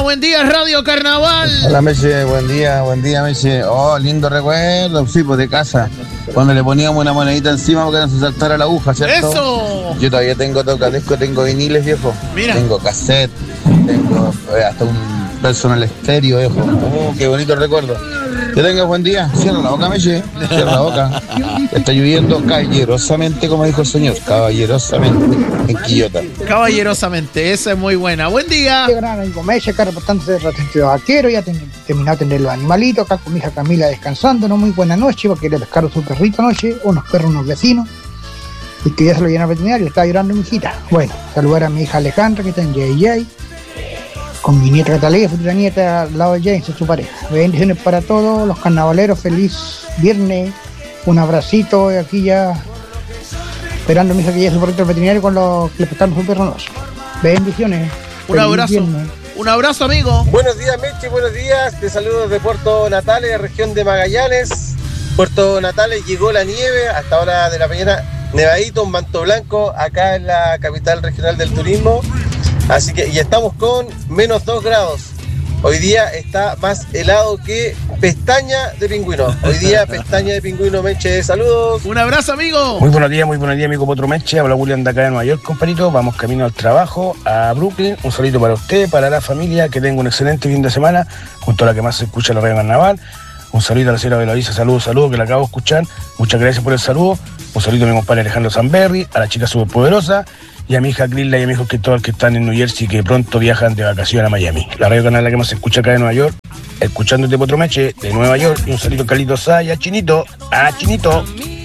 buen día, Radio Carnaval. Hola, Meche, buen día, Meche. Oh, lindo recuerdo, sí, pues de casa. Cuando le poníamos una monedita encima para que no se saltara la aguja, ¿cierto? ¡Eso! Yo todavía tengo tocadiscos, tengo viniles, viejo. Mira. Tengo cassette, tengo hasta un personal estéreo, viejo. Oh, qué bonito recuerdo. Que tengas buen día. Cierra la boca, Meche. Cierra la boca. Está lloviendo caballerosamente, como dijo el señor. Caballerosamente en Quillota. Caballerosamente, esa es muy buena. Buen día. Qué gran amigo Meche, acá reportándose de Ratito Vaquero. Ya terminado de atender los animalitos. Acá con mi hija Camila descansando. No muy buena noche porque le pescaron su perrito anoche. Unos perros, unos vecinos. Y que ya se lo llenan al veterinario. Estaba llorando mi hijita. Bueno, saludar a mi hija Alejandra que está en JJ. Con mi nieta Catalina, futura nieta al lado de James, su pareja. Bendiciones para todos los carnavaleros, feliz viernes, un abracito, y aquí ya esperando a mi hija que llegue su perrito al veterinario con los que le pescaron su perro noche. Bendiciones. Un abrazo. Un abrazo, amigo. Buenos días, Meche, buenos días. Te saludo desde Puerto Natales, región de Magallanes. Puerto Natales llegó la nieve, hasta hora de la mañana, nevadito, un manto blanco, acá en la capital regional del turismo. Así que, y estamos con menos 2 grados. Hoy día está más helado que pestaña de pingüino. Hoy día pestaña de pingüino, Meche. Saludos. Un abrazo, amigo. Muy buenos días, amigo Potro Meche. Habla William de acá de Nueva York, compadrito. Vamos camino al trabajo, a Brooklyn. Un saludito para usted, para la familia. Que tenga un excelente fin de semana, junto a la que más se escucha la radio Carnaval. Un saludo a la señora Belavisa, saludos, que la acabo de escuchar. Muchas gracias por el saludo. Un saludo a mi compadre Alejandro Zamberry, a la chica superpoderosa y a mi hija Grilla y a mi hijo Cristóbal que están en New Jersey, que pronto viajan de vacaciones a Miami. La radio canal la que más se escucha acá de Nueva York, escuchándote Potro Meche de Nueva York. Y un saludo a Carlitos Saya, Chinito.